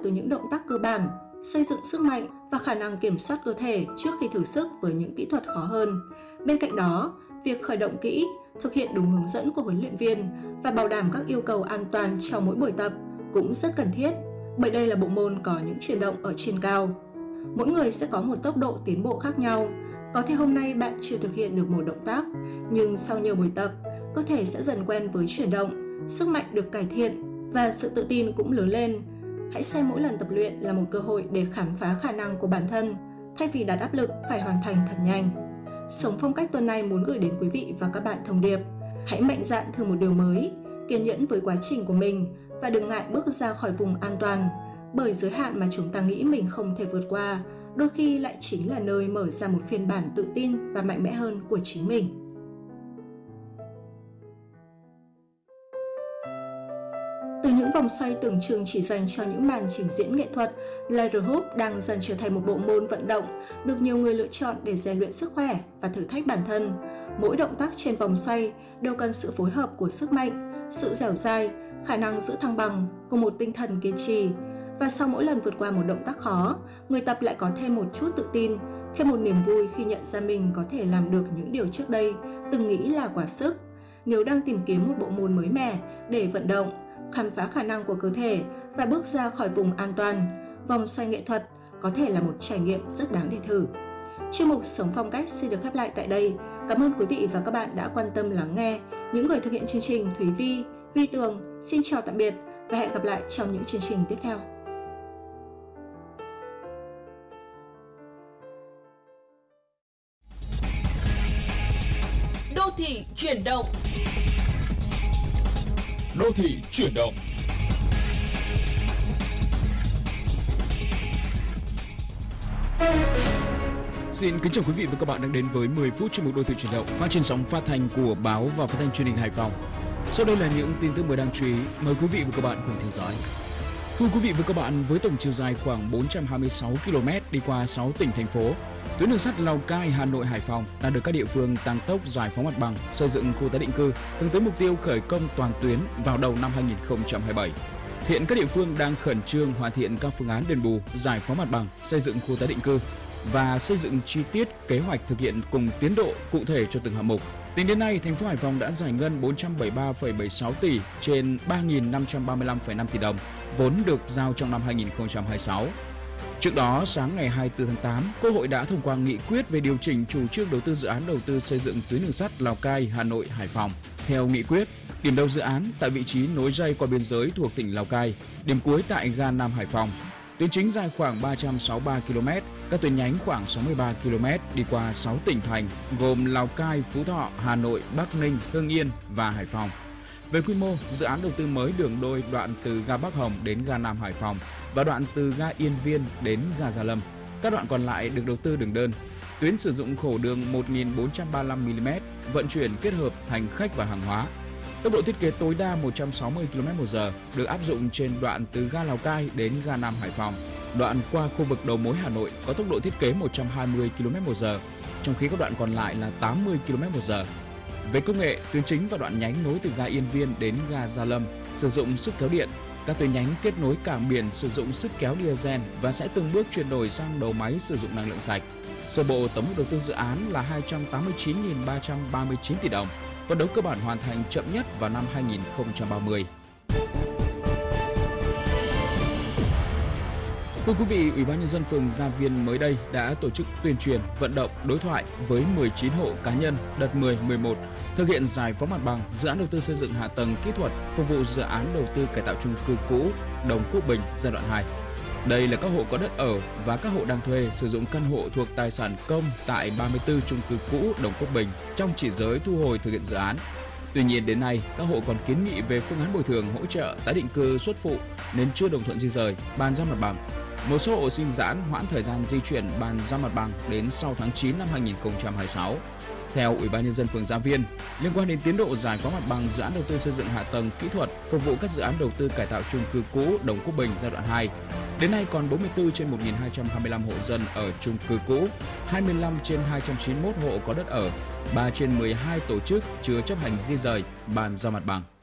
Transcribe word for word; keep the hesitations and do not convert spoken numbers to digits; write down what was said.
từ những động tác cơ bản, xây dựng sức mạnh và khả năng kiểm soát cơ thể trước khi thử sức với những kỹ thuật khó hơn. Bên cạnh đó, việc khởi động kỹ, thực hiện đúng hướng dẫn của huấn luyện viên và bảo đảm các yêu cầu an toàn trong mỗi buổi tập cũng rất cần thiết, bởi đây là bộ môn có những chuyển động ở trên cao. Mỗi người sẽ có một tốc độ tiến bộ khác nhau. Có thể hôm nay bạn chưa thực hiện được một động tác, nhưng sau nhiều buổi tập, cơ thể sẽ dần quen với chuyển động, sức mạnh được cải thiện và sự tự tin cũng lớn lên. Hãy xem mỗi lần tập luyện là một cơ hội để khám phá khả năng của bản thân, thay vì đặt áp lực phải hoàn thành thật nhanh. Sống phong cách tuần này muốn gửi đến quý vị và các bạn thông điệp: hãy mạnh dạn thử một điều mới, kiên nhẫn với quá trình của mình và đừng ngại bước ra khỏi vùng an toàn, bởi giới hạn mà chúng ta nghĩ mình không thể vượt qua, đôi khi lại chính là nơi mở ra một phiên bản tự tin và mạnh mẽ hơn của chính mình. Từ những vòng xoay tưởng chừng chỉ dành cho những màn trình diễn nghệ thuật, Ladder Hoop đang dần trở thành một bộ môn vận động được nhiều người lựa chọn để rèn luyện sức khỏe và thử thách bản thân. Mỗi động tác trên vòng xoay đều cần sự phối hợp của sức mạnh, sự dẻo dai, khả năng giữ thăng bằng cùng một tinh thần kiên trì. Và sau mỗi lần vượt qua một động tác khó, người tập lại có thêm một chút tự tin, thêm một niềm vui khi nhận ra mình có thể làm được những điều trước đây từng nghĩ là quá sức. Nếu đang tìm kiếm một bộ môn mới mẻ để vận động, khám phá khả năng của cơ thể và bước ra khỏi vùng an toàn, vòng xoay nghệ thuật có thể là một trải nghiệm rất đáng để thử. Chuyên mục Sống phong cách xin được khép lại tại đây. Cảm ơn quý vị và các bạn đã quan tâm lắng nghe. Những người thực hiện chương trình Thúy Vi, Huy Tường xin chào tạm biệt và hẹn gặp lại trong những chương trình tiếp theo. Đô thị chuyển động. Đô thị chuyển động. Xin kính chào quý vị và các bạn đang đến với mười phút chuyên mục Đô thị chuyển động phát trên sóng phát thanh của báo và phát thanh truyền hình Hải Phòng. Sau đây là những tin tức mới đáng chú ý, mời quý vị và các bạn cùng theo dõi. Thưa quý vị và các bạn, với tổng chiều dài khoảng bốn trăm hai mươi sáu ki lô mét đi qua sáu tỉnh thành phố, tuyến đường sắt Lào Cai, Hà Nội, Hải Phòng đang được các địa phương tăng tốc giải phóng mặt bằng, xây dựng khu tái định cư, hướng tới mục tiêu khởi công toàn tuyến vào đầu năm hai nghìn không trăm hai mươi bảy. Hiện các địa phương đang khẩn trương hoàn thiện các phương án đền bù, giải phóng mặt bằng, xây dựng khu tái định cư và xây dựng chi tiết kế hoạch thực hiện cùng tiến độ cụ thể cho từng hạng mục. Tính đến nay, thành phố Hải Phòng đã giải ngân bốn trăm bảy mươi ba phẩy bảy mươi sáu tỷ trên ba nghìn năm trăm ba mươi lăm phẩy năm tỷ đồng vốn được giao trong năm hai nghìn không trăm hai mươi sáu. Trước đó, sáng ngày hai mươi tư tháng tám, Quốc hội đã thông qua nghị quyết về điều chỉnh chủ trương đầu tư dự án đầu tư xây dựng tuyến đường sắt Lào Cai, Hà Nội, Hải Phòng. Theo nghị quyết, điểm đầu dự án tại vị trí nối dây qua biên giới thuộc tỉnh Lào Cai, điểm cuối tại ga Nam Hải Phòng. Tuyến chính dài khoảng ba trăm sáu mươi ba ki lô mét, các tuyến nhánh khoảng sáu mươi ba ki lô mét đi qua sáu tỉnh thành gồm Lào Cai, Phú Thọ, Hà Nội, Bắc Ninh, Hưng Yên và Hải Phòng. Về quy mô, dự án đầu tư mới đường đôi đoạn từ ga Bắc Hồng đến ga Nam Hải Phòng và đoạn từ ga Yên Viên đến ga Gia Lâm. Các đoạn còn lại được đầu tư đường đơn. Tuyến sử dụng khổ đường một nghìn bốn trăm ba mươi lăm mi li mét, vận chuyển kết hợp hành khách và hàng hóa. Tốc độ thiết kế tối đa một trăm sáu mươi ki lô mét một giờ được áp dụng trên đoạn từ ga Lào Cai đến ga Nam Hải Phòng. Đoạn qua khu vực đầu mối Hà Nội có tốc độ thiết kế một trăm hai mươi ki lô mét một giờ, trong khi các đoạn còn lại là tám mươi ki lô mét một giờ. Về công nghệ, tuyến chính và đoạn nhánh nối từ ga Yên Viên đến ga Gia Lâm sử dụng sức kéo điện. Các tuyến nhánh kết nối cảng biển sử dụng sức kéo diesel và sẽ từng bước chuyển đổi sang đầu máy sử dụng năng lượng sạch. Sơ bộ tổng mức đầu tư dự án là hai trăm tám mươi chín nghìn ba trăm ba mươi chín tỷ đồng, phấn đấu cơ bản hoàn thành chậm nhất vào năm hai nghìn không trăm ba mươi. Thưa quý vị, Ủy ban nhân dân phường Gia Viên mới đây đã tổ chức tuyên truyền, vận động, đối thoại với mười chín hộ cá nhân đợt mười, mười một thực hiện giải phóng mặt bằng dự án đầu tư xây dựng hạ tầng kỹ thuật phục vụ dự án đầu tư cải tạo chung cư cũ Đồng Quốc Bình giai đoạn hai. Đây là các hộ có đất ở và các hộ đang thuê sử dụng căn hộ thuộc tài sản công tại ba mươi tư chung cư cũ Đồng Quốc Bình trong chỉ giới thu hồi thực hiện dự án. Tuy nhiên đến nay, các hộ còn kiến nghị về phương án bồi thường hỗ trợ tái định cư xuất phụ nên chưa đồng thuận di rời, bàn giao mặt bằng. Một số hộ xin giãn hoãn thời gian di chuyển bàn giao mặt bằng đến sau tháng chín năm hai nghìn không trăm hai mươi sáu. Theo Ủy ban nhân dân phường Gia Viên, liên quan đến tiến độ giải phóng mặt bằng dự án đầu tư xây dựng hạ tầng kỹ thuật phục vụ các dự án đầu tư cải tạo chung cư cũ Đồng Quốc Bình giai đoạn hai. Đến nay còn bốn mươi tư trên một nghìn hai trăm hai mươi lăm hộ dân ở chung cư cũ, hai mươi lăm trên hai trăm chín mươi mốt hộ có đất ở, ba trên mười hai tổ chức chưa chấp hành di rời, bàn giao mặt bằng.